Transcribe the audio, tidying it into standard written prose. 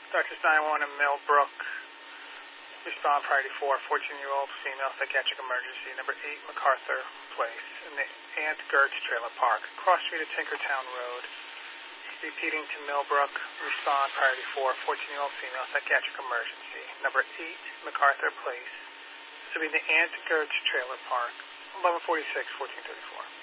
Dr. 911 in Millbrook. Respond priority 4, 14-year-old female psychiatric emergency, number 8 MacArthur Place, in the Aunt Gertz Trailer Park, cross street of Tinkertown Road. Repeating to Millbrook, respond priority 4, 14-year-old female psychiatric emergency, number 8 MacArthur Place. This will be in the Aunt Gertz Trailer Park, 1146, 1434.